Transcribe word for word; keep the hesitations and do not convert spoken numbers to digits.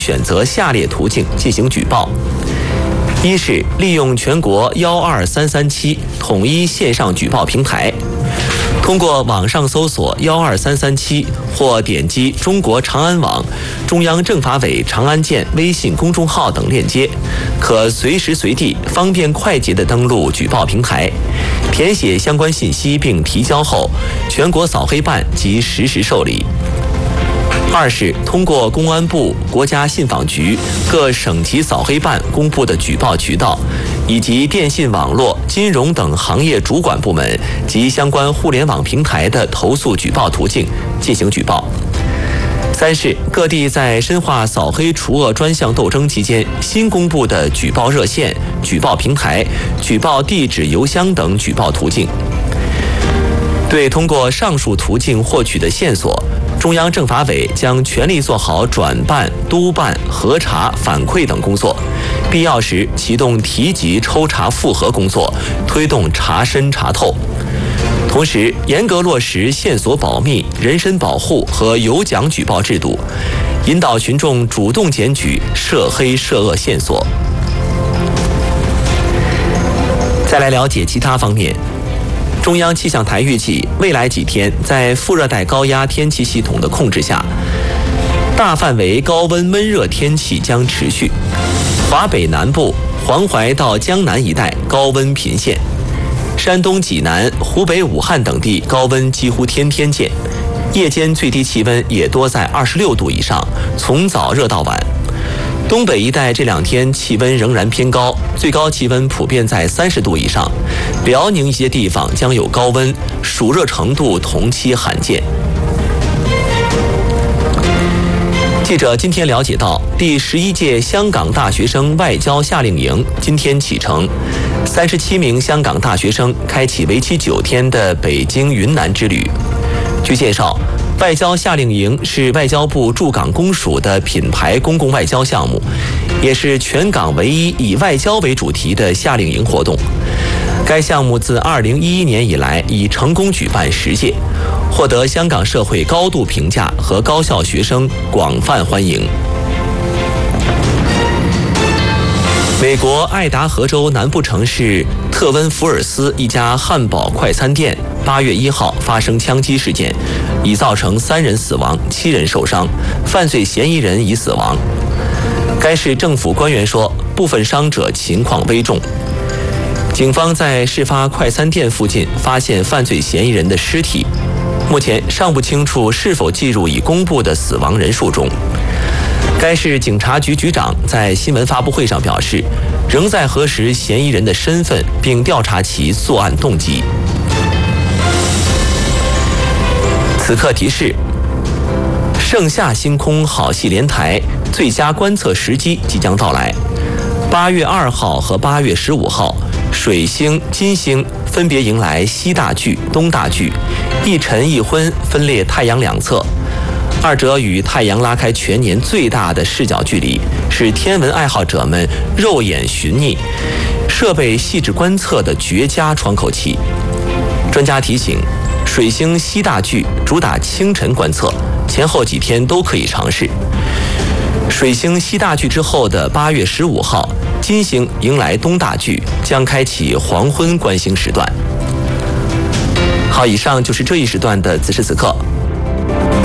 选择下列途径进行举报：一是利用全国一二三三七统一线上举报平台，通过网上搜索一二三三七或点击中国长安网、中央政法委长安县微信公众号等链接，可随时随地方便快捷地登录举报平台，填写相关信息并提交后，全国扫黑办即实时受理。二是通过公安部、国家信访局、各省级扫黑办公布的举报渠道，以及电信网络、金融等行业主管部门及相关互联网平台的投诉举报途径进行举报。三是各地在深化扫黑除恶专项斗争期间新公布的举报热线、举报平台、举报地址、邮箱等举报途径。对通过上述途径获取的线索，中央政法委将全力做好转办、督办、核查、反馈等工作，必要时启动提级抽查复核工作，推动查深查透。同时，严格落实线索保密、人身保护和有奖举报制度，引导群众主动检举涉黑涉恶线索。再来了解其他方面。中央气象台预计，未来几天在副热带高压天气系统的控制下，大范围高温闷热天气将持续。华北南部、黄淮到江南一带高温频现，山东济南、湖北武汉等地高温几乎天天见，夜间最低气温也多在二十六度以上，从早热到晚。东北一带这两天气温仍然偏高，最高气温普遍在三十度以上，辽宁一些地方将有高温，暑热程度同期罕见。记者今天了解到，第十一届香港大学生外交夏令营今天启程，三十七名香港大学生开启为期九天的北京、云南之旅。据介绍，外交夏令营是外交部驻港公署的品牌公共外交项目，也是全港唯一以外交为主题的夏令营活动。该项目自二零一一年以来已成功举办十届，获得香港社会高度评价和高校学生广泛欢迎。美国爱达荷州南部城市特温福尔斯一家汉堡快餐店八月一号发生枪击事件，已造成三人死亡、七人受伤，犯罪嫌疑人已死亡。该市政府官员说，部分伤者情况危重。警方在事发快餐店附近发现犯罪嫌疑人的尸体，目前尚不清楚是否计入已公布的死亡人数中。该市警察局局长在新闻发布会上表示，仍在核实嫌疑人的身份，并调查其作案动机。此刻提示：盛夏星空好戏连台，最佳观测时机即将到来。八月二号和八月十五号，水星、金星分别迎来西大距、东大距，一晨一昏分列太阳两侧。二者与太阳拉开全年最大的视角距离，是天文爱好者们肉眼寻觅、设备细致观测的绝佳窗口期。专家提醒，水星西大距主打清晨观测，前后几天都可以尝试。水星西大距之后的八月十五号，金星迎来东大距，将开启黄昏观星时段。好，以上就是这一时段的此时此刻。